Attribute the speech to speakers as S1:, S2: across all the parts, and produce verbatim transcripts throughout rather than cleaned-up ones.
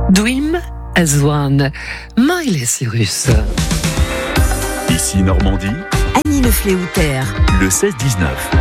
S1: Dream as one, Miley Cyrus.
S2: Ici Normandie,
S3: Annie Lefléoutère,
S2: le seize dix-neuf.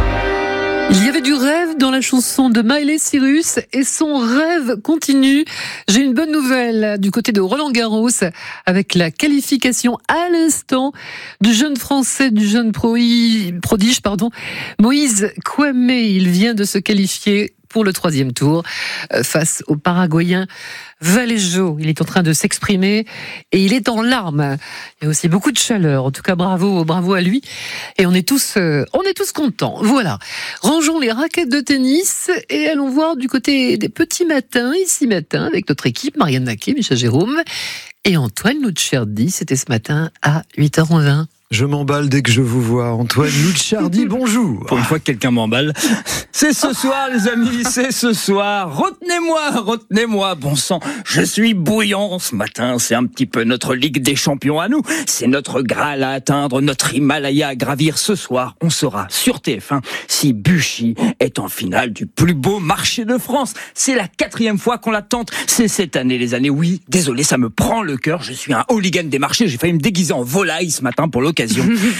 S1: Il y avait du rêve dans la chanson de Miley Cyrus et son rêve continue. J'ai une bonne nouvelle du côté de Roland-Garros avec la qualification à l'instant du jeune français, du jeune prodige, pardon, Moïse Kouamé. Il vient de se qualifier pour le troisième tour face au Paraguayen Vallejo. Il est en train de s'exprimer et il est en larmes. Il y a aussi beaucoup de chaleur. En tout cas, bravo, bravo à lui. Et on est tous, euh, on est tous contents. Voilà. Rangeons les raquettes de tennis et allons voir du côté des petits matins, ici matin, avec notre équipe, Marianne Naquet, Michel Jérôme et Antoine Lucciardi. C'était ce matin à huit heures vingt.
S4: Je m'emballe dès que je vous vois. Antoine Lucciardi, bonjour.
S5: Pour une fois que quelqu'un m'emballe. C'est ce soir, les amis, c'est ce soir. Retenez-moi, retenez-moi, bon sang. Je suis bouillant ce matin. C'est un petit peu notre Ligue des Champions à nous. C'est notre Graal à atteindre, notre Himalaya à gravir. Ce soir, on saura sur T F un si Buchy est en finale du plus beau marché de France. C'est la quatrième fois qu'on la tente. C'est cette année, les années. Oui, désolé, ça me prend le cœur. Je suis un hooligan des marchés. J'ai failli me déguiser en volaille ce matin pour l'occasion.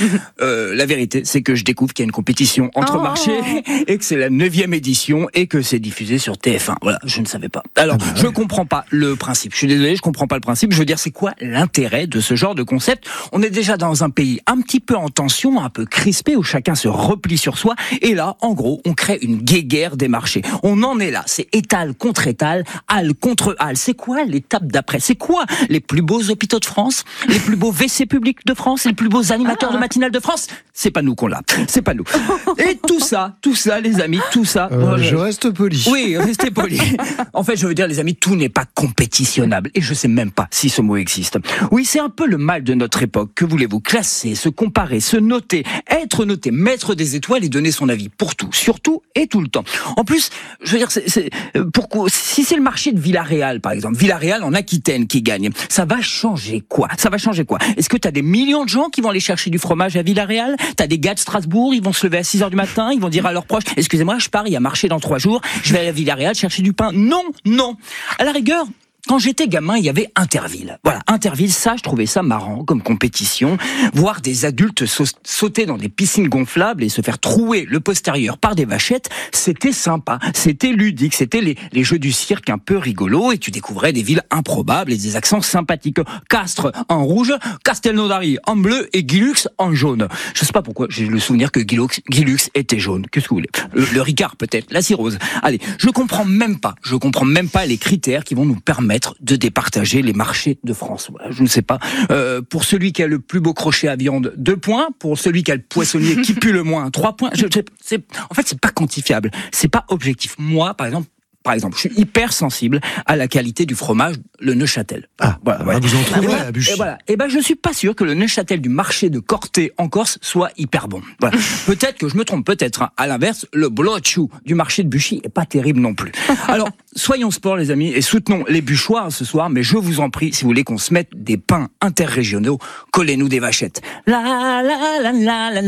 S5: Euh, la vérité, c'est que je découvre qu'il y a une compétition entre oh. marchés et que c'est la neuvième édition et que c'est diffusé sur T F un. Voilà, je ne savais pas. Alors, ah bah je ouais. comprends pas le principe. Je suis désolé, je comprends pas le principe. Je veux dire, c'est quoi l'intérêt de ce genre de concept ? On est déjà dans un pays un petit peu en tension, un peu crispé, où chacun se replie sur soi. Et là, en gros, on crée une guéguerre des marchés. On en est là. C'est étal contre étal, hall contre hall. C'est quoi l'étape d'après ? C'est quoi les plus beaux hôpitaux de France ? Les plus beaux W C publics de France ? Les plus beaux animateur ah. de matinale de France, c'est pas nous qu'on l'a, c'est pas nous. Et tout ça, tout ça, les amis, tout ça.
S4: Euh, je reste poli.
S5: Oui, restez poli. En fait, je veux dire, les amis, tout n'est pas compétitionnable. Et je sais même pas si ce mot existe. Oui, c'est un peu le mal de notre époque. Que voulez-vous ? Classer, se comparer, se noter, être noté, mettre des étoiles et donner son avis pour tout, surtout et tout le temps. En plus, je veux dire, c'est, c'est, pourquoi, si c'est le marché de Villarreal, par exemple, Villarreal en Aquitaine qui gagne, ça va changer quoi ? Ça va changer quoi ? Est-ce que t'as des millions de gens qui vont aller chercher du fromage à Villarreal? T'as des gars de Strasbourg, ils vont se lever à six heures du matin, ils vont dire à leurs proches, excusez-moi, je pars, il y a marché dans trois jours, je vais aller à Villarreal chercher du pain. Non, non. À la rigueur, quand j'étais gamin, il y avait Interville. Voilà, Interville, ça, je trouvais ça marrant comme compétition. Voir des adultes sauter dans des piscines gonflables et se faire trouer le postérieur par des vachettes, c'était sympa, c'était ludique, c'était les, les jeux du cirque un peu rigolos et tu découvrais des villes improbables et des accents sympathiques. Castres en rouge, Castelnaudary en bleu et Guilux en jaune. Je sais pas pourquoi, j'ai le souvenir que Guilux, Guilux était jaune. Qu'est-ce que vous voulez ? Le, le Ricard peut-être, la cirrhose. Allez, je comprends même pas, je comprends même pas les critères qui vont nous permettre de départager les marchés de France. Voilà, je ne sais pas. Euh, pour celui qui a le plus beau crochet à viande, deux points. Pour celui qui a le poissonnier qui pue le moins, trois points. Je, je, c'est, en fait, c'est pas quantifiable. C'est pas objectif. Moi, par exemple, Par exemple, je suis hyper sensible à la qualité du fromage, le Neuchâtel.
S4: Ah, voilà,
S5: ouais.
S4: Vous en trouverez
S5: et
S4: à Buchy.
S5: Et voilà. Et ben, je suis pas sûr que le Neuchâtel du marché de Corté en Corse soit hyper bon. Voilà. Peut-être que je me trompe, peut-être. Hein. À l'inverse, le Blotchou du marché de Buchy est pas terrible non plus. Alors, soyons sport, les amis, et soutenons les Buchoirs ce soir. Mais je vous en prie, si vous voulez qu'on se mette des pains interrégionaux, collez-nous des vachettes. La la la la la la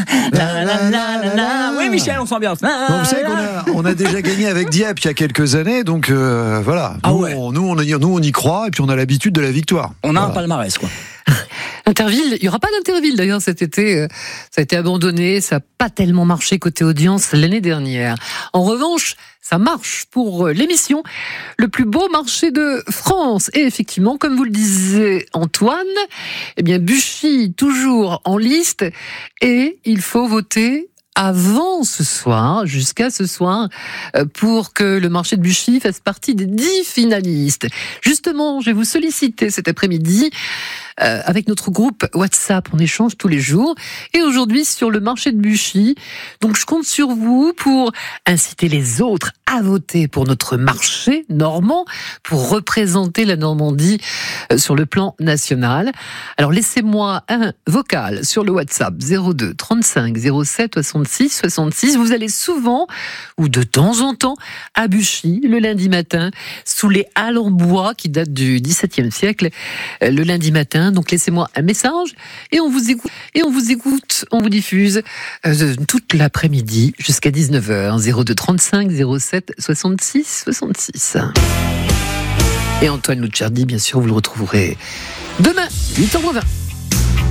S5: la la la la. Oui, Michel, on s'ambiance.
S4: Bon, vous savez qu'on a, on a déjà gagné avec Dieppe il y a quelques années, donc euh, voilà.
S5: Ah
S4: nous,
S5: ouais.
S4: on, nous, on, nous, on y croit et puis on a l'habitude de la victoire.
S5: On a
S4: voilà.
S5: un palmarès, quoi.
S1: Interville, il n'y aura pas d'Interville d'ailleurs cet été, ça a été abandonné, ça n'a pas tellement marché côté audience l'année dernière. En revanche, ça marche pour l'émission Le plus beau marché de France. Et effectivement, comme vous le disait Antoine, eh bien Buchy toujours en liste et il faut voter avant ce soir, jusqu'à ce soir, pour que le marché de Buchy fasse partie des dix finalistes. Justement, je vais vous solliciter cet après-midi euh, avec notre groupe WhatsApp. On échange tous les jours. Et aujourd'hui, sur le marché de Buchy. Donc, je compte sur vous pour inciter les autres à voter pour notre marché normand, pour représenter la Normandie euh, sur le plan national. Alors, laissez-moi un vocal sur le WhatsApp zéro deux trente-cinq zéro sept soixante-six soixante-six. Vous allez souvent, ou de temps en temps, à Buchy, le lundi matin, sous les halles en bois qui datent du dix-septième siècle, euh, le lundi matin. Donc laissez-moi un message et on vous écoute, et on vous écoute, on vous diffuse euh, toute l'après-midi jusqu'à dix-neuf heures. zéro deux trente-cinq zéro sept soixante-six soixante-six. Et Antoine Lucardi, bien sûr, vous le retrouverez demain, huit heures vingt.